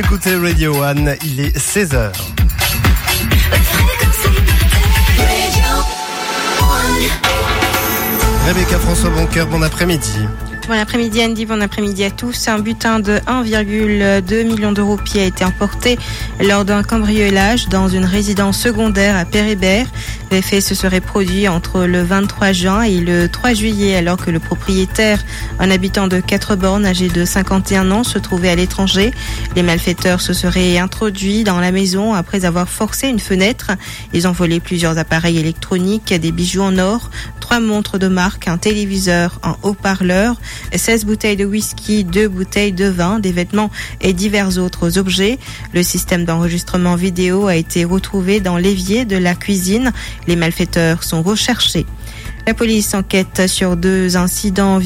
Écoutez Radio One, il est 16h. Rebecca François Boncoeur, bon après-midi. Bon après-midi Andy, bon après-midi à tous. Un butin de 1,2 million d'euros a été emporté lors d'un cambriolage dans une résidence secondaire à Pérébert. Les faits se seraient produits entre le 23 juin et le 3 juillet alors que le propriétaire, un habitant de 4 bornes âgé de 51 ans, se trouvait à l'étranger. Les malfaiteurs se seraient introduits dans la maison après avoir forcé une fenêtre. Ils ont volé plusieurs appareils électroniques, des bijoux en or, 3 montres de marque, un téléviseur, un haut-parleur, 16 bouteilles de whisky, 2 bouteilles de vin, des vêtements et divers autres objets. Le système d'enregistrement vidéo a été retrouvé dans l'évier de la cuisine. Les malfaiteurs sont recherchés. La police enquête sur 2 incidents